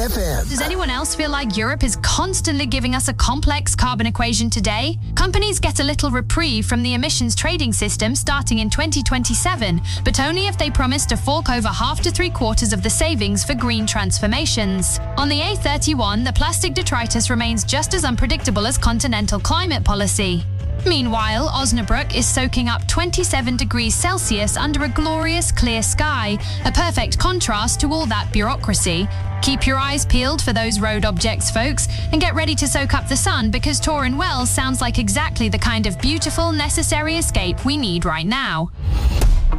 FM. Does anyone else feel like Europe is constantly giving us a complex carbon equation today? Companies get a little reprieve from the emissions trading system starting in 2027, but only if they promise to fork over half to three-quarters of the savings for green transformations. On the A31, the plastic detritus remains just as unpredictable as continental climate policy. Meanwhile, Osnabrück is soaking up 27 degrees Celsius under a glorious clear sky, a perfect contrast to all that bureaucracy. Keep your eyes peeled for those road objects, folks, and get ready to soak up the sun because Torrin Wells sounds like exactly the kind of beautiful, necessary escape we need right now.